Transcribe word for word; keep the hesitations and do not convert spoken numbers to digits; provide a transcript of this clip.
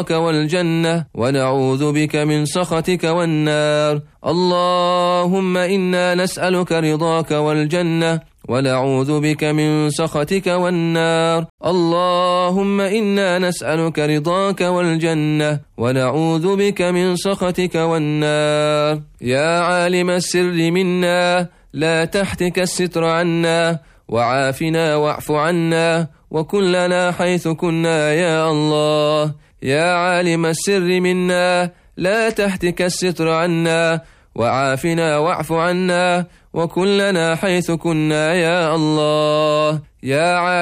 والجنة ونعوذ بك من سخطك والنار. اللهم إنا نسألك رضاك والجنة ونعوذ بك من سخطك والنار. اللهم إنا نسألك رضاك والجنة ونعوذ بك من سخطك والنار. يا عالم السر منا لا تحتك الستر عنا وعافنا واعف عنا وكن لنا حيث كنا يا الله. يا عالم السر منا لا تحتك الستر عنا وعافنا واعف عنا وكن لنا حيث كنا يا الله. يا